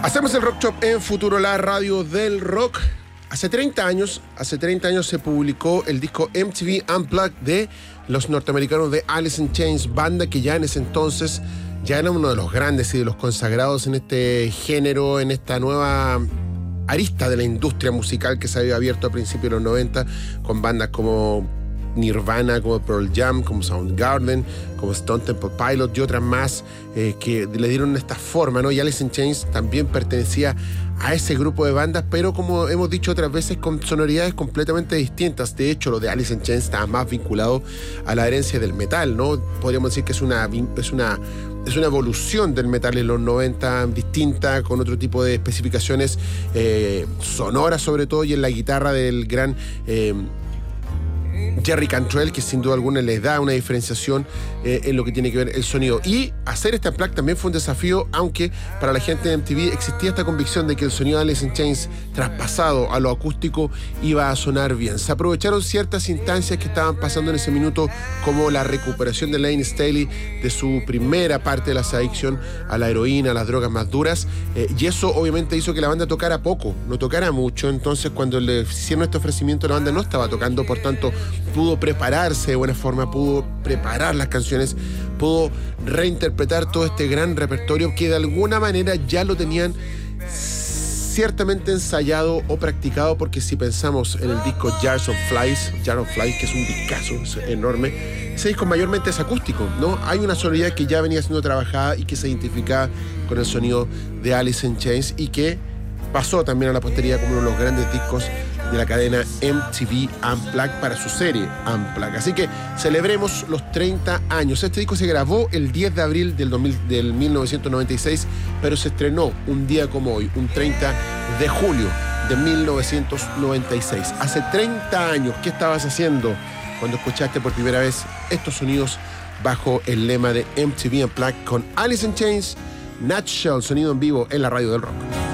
Hacemos el Rock Shop en Futuro, la radio del rock. Hace 30 años se publicó el disco MTV Unplugged de los norteamericanos de Alice in Chains, banda que ya en ese entonces ya era uno de los grandes y de los consagrados en este género, en esta nueva arista de la industria musical que se había abierto a principios de los 90 con bandas como Nirvana, como Pearl Jam, como Soundgarden, como Stone Temple Pilots y otras más que le dieron esta forma, ¿no? Y Alice in Chains también pertenecía a ese grupo de bandas, pero como hemos dicho otras veces, con sonoridades completamente distintas. De hecho, lo de Alice in Chains estaba más vinculado a la herencia del metal, ¿no? Podríamos decir que es una evolución del metal en los 90, distinta, con otro tipo de especificaciones sonoras sobre todo, y en la guitarra del gran Jerry Cantrell, que sin duda alguna les da una diferenciación en lo que tiene que ver el sonido. Y hacer este unplugged también fue un desafío, aunque para la gente de MTV existía esta convicción de que el sonido de Alice in Chains traspasado a lo acústico iba a sonar bien. Se aprovecharon ciertas instancias que estaban pasando en ese minuto, como la recuperación de Lane Staley de su primera parte de la adicción a la heroína, a las drogas más duras, y eso obviamente hizo que la banda tocara poco, no tocara mucho. Entonces, cuando le hicieron este ofrecimiento, la banda no estaba tocando, por tanto pudo prepararse de buena forma, pudo preparar las canciones, pudo reinterpretar todo este gran repertorio que de alguna manera ya lo tenían ciertamente ensayado o practicado, porque si pensamos en el disco Jar of Flies, que es un discazo, es enorme, ese disco mayormente es acústico, ¿no? Hay una sonoridad que ya venía siendo trabajada y que se identificaba con el sonido de Alice in Chains y que pasó también a la posteridad como uno de los grandes discos de la cadena MTV Unplugged para su serie Unplugged. Así que celebremos los 30 años. Este disco se grabó el 10 de abril del 1996, pero se estrenó un día como hoy, un 30 de julio de 1996. Hace 30 años, ¿qué estabas haciendo cuando escuchaste por primera vez estos sonidos bajo el lema de MTV Unplugged con Alice in Chains, Nutshell, sonido en vivo en la radio del rock?